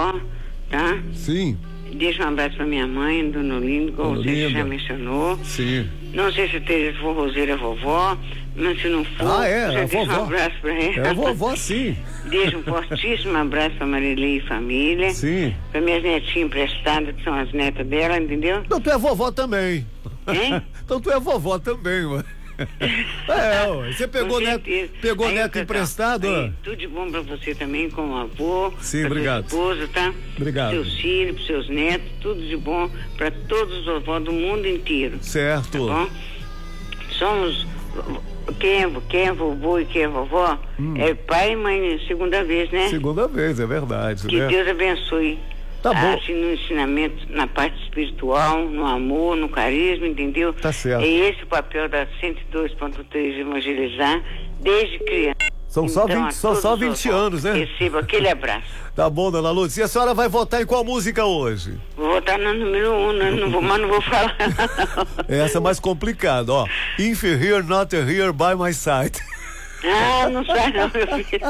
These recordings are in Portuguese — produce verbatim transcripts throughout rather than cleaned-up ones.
vovó, tá? Sim. Deixa um abraço pra minha mãe, Dona Olinda, como Dona você Olinda. já mencionou. Sim. Não sei se teve forrozeira vovó, mas se não for, Ah, é, já a deixa vovó. um abraço pra ela. É a vovó, sim. Deixa um fortíssimo abraço pra Marilei e família. Sim. Pra minhas netinhas emprestadas, que são as netas dela, entendeu? Então tu é vovó também. Hein? Então tu é vovó também, ué. É, ué. Você pegou Com neto, certeza. pegou Aí, neto Cacau, emprestado? aí, Ó. tudo de bom pra você também, como avô. Sim, pra obrigado. sua esposa, tá? Obrigado. Seus filhos, pros seus netos, tudo de bom pra todos os vovós do mundo inteiro. Certo. Tá bom? Somos. Quem é, quem é vovô e quem é vovó Hum. é pai e mãe, segunda vez, né? Segunda vez, é verdade. Que né? Deus abençoe. Tá bom. Assim, no ensinamento, na parte espiritual, no amor, no carisma, entendeu? Tá certo. É esse o papel da cento e dois ponto três, evangelizar desde criança. São só Então, vinte, a são todos só os vinte vovós, anos, né? Receba aquele abraço. Tá bom, dona Lúcia. E a senhora vai votar em qual música hoje? Vou votar no número um, né? Não vou, mas não vou falar. Essa é mais complicada, ó. If here, not here, by my side. Ah, não sai não, meu filho.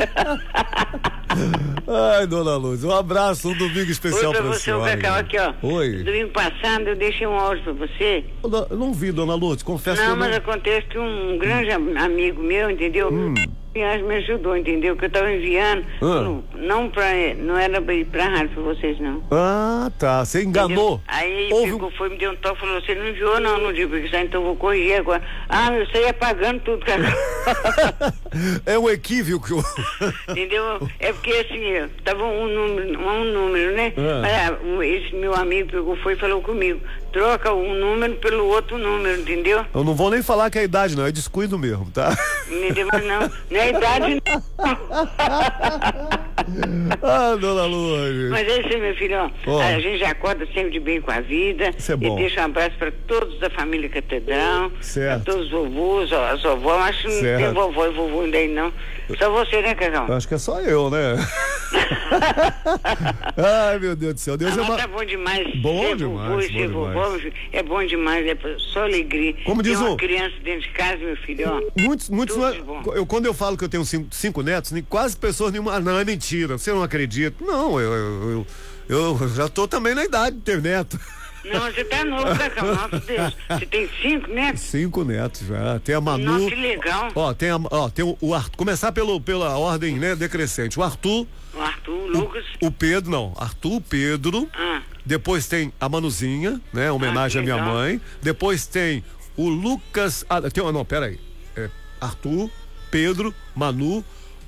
Ai, dona Lúcia, um abraço, um domingo especial Oi pra pra você, o senhora. Cacau, aqui, ó. Oi. Domingo passado eu deixei um áudio pra você. Eu não- eu não vi, dona Lúcia, confesso que Não, eu mas não... acontece que um grande am- amigo meu, entendeu? Hum. Me ajudou, entendeu? Que eu tava enviando, Ah. não, não, pra, não era pra ir pra rádio pra vocês, não. Ah, tá, você enganou. Entendeu? Aí ele Houve um- pegou, foi, me deu um toque, falou, você não enviou não, não digo, porque então eu vou corrigir agora. Ah, eu saí apagando tudo, cara. É um equívoco. Entendeu? É porque assim, tava um número, um número, né? Ah. Mas, ah, o- esse meu amigo pegou, foi e falou comigo, troca um número pelo outro número, entendeu? Eu não vou nem falar que é a idade, não, é descuido mesmo, tá? Entendeu? Mas não, não é idade não. Ah, dona Lúcia. Mas é isso aí, meu filho, ó. Ó. A gente já acorda sempre de bem com a vida. Isso é bom. E deixa um abraço para todos da família Catedral. Certo. Para todos os vovôs, ó, as vovós. Acho que não Certo. tem vovó e vovô ainda aí, não. Só você, né, Cacau? Eu acho que é só eu, né? Ai, meu Deus do céu. Deus Ah, é uma... tá bom demais. Bom ser demais, vovô e bom ser vovó, demais. meu filho, é bom demais, é só alegria. Como diz Tem uma o- criança dentro de casa, meu filho, ó. Muitos, muitos Tudo não é- de bom. eu, quando eu falo que eu tenho cinco, cinco netos, nem- quase pessoas nenhuma, ah, não, é mentira, você não acredita. Não, eu, eu, eu, eu já tô também na idade de ter neto. Não, você tá novo, Cacau, nossa Deus. Você tem cinco, né? Cinco netos já. Tem a Manu. Nossa, que legal. Ó, tem, a, ó, tem o, o Arthur. Começar pelo, pela ordem, né, decrescente. O Arthur, O Arthur, Lucas. o Pedro, não. Arthur, Pedro. Ah. Depois tem a Manuzinha, né? Homenagem Ah, à que minha legal. mãe. Depois tem o Lucas. Ah, tem, não, peraí. É Arthur, Pedro, Manu,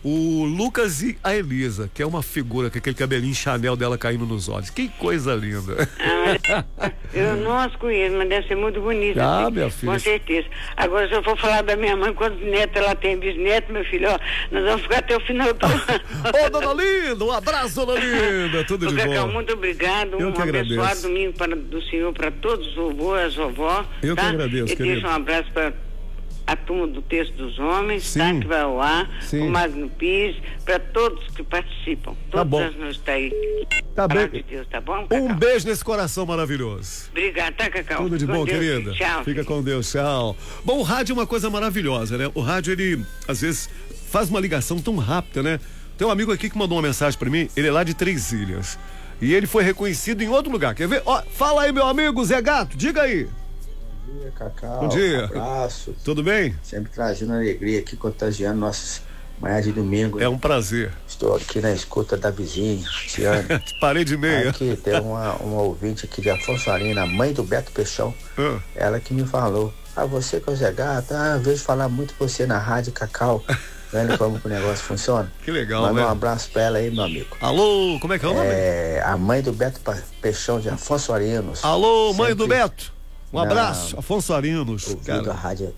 o Lucas e a Elisa, que é uma figura com aquele cabelinho Chanel dela caindo nos olhos. Que coisa linda. Ah, mas eu não as conheço, mas deve ser muito bonita. Ah, assim, minha filha. Com certeza. Agora, se eu for falar da minha mãe, quantos netos ela tem, bisneto, meu filho, ó, nós vamos ficar até o final do ano. Ô, dona Linda, um abraço, dona Linda. Tudo Ô, de Cacau, bom. muito obrigado. Eu um que agradeço. abençoado domingo para, do Senhor para todos os vovôs, as vovós. Eu que tá? agradeço, E querido. deixo um abraço para a turma do Texto dos Homens, Sim. tá? Que vai ao ar, Sim. o Magno Pires, para todos que participam. Tá Todos bom. nós não está aí. Tá Palavra bem. de Deus, tá bom, Cacau? Um beijo nesse coração maravilhoso. Obrigado, tá, Cacau? Tudo de Com bom, Deus, querida. Tchau. Fica com Deus, tchau. Bom, o rádio é uma coisa maravilhosa, né? O rádio, ele, às vezes, faz uma ligação tão rápida, né? Tem um amigo aqui que mandou uma mensagem pra mim, ele é lá de Três Ilhas. E ele foi reconhecido em outro lugar. Quer ver? Ó, fala aí, meu amigo Zé Gato, diga aí. Bom dia, Cacau. Bom dia. Um abraço. Tudo bem? Sempre trazendo alegria aqui, contagiando nossas manhãs de domingo. É um prazer. Estou aqui na escuta da vizinha, Tiane. Parei de meia. Aqui tem uma, uma ouvinte aqui de Afonso Arina, mãe do Beto Peixão. Ah. Ela que me falou. Ah, você que é o Zé Gato, ah, eu vejo falar muito você na rádio, Cacau. Vendo como que o negócio funciona? Que legal, Manda né? um abraço pra ela aí, meu amigo. Alô, como é que é o nome? É a mãe do Beto Pa- Peixão de Afonso Arinos. Alô, mãe do Sempre Beto. Um na- abraço, Afonso Arinos. ouvindo Cara, a rádio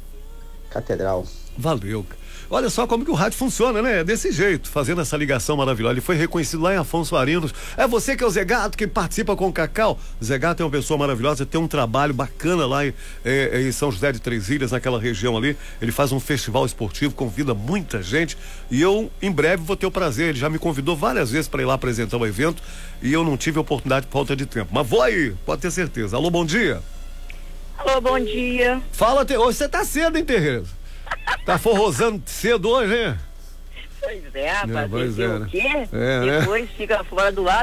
Catedral. valeu. Olha só como que o rádio funciona, né? Desse jeito, fazendo essa ligação maravilhosa. Ele foi reconhecido lá em Afonso Arinos. É você que é o Zé Gato, que participa com o Cacau. Zé Gato é uma pessoa maravilhosa, tem um trabalho bacana lá em, eh, em São José de Três Ilhas, naquela região ali. Ele faz um festival esportivo, convida muita gente. E eu, em breve, vou ter o prazer. Ele já me convidou várias vezes para ir lá apresentar o evento. E eu não tive oportunidade por falta de tempo. Mas vou aí, pode ter certeza. Alô, bom dia. Alô, bom dia. Fala, Te... hoje você tá cedo, hein, Tereza? Tá forrosando cedo hoje, hein? Pois é, rapaz. É, pois você é, vê né? o quê? É, né? Depois fica fora do ar.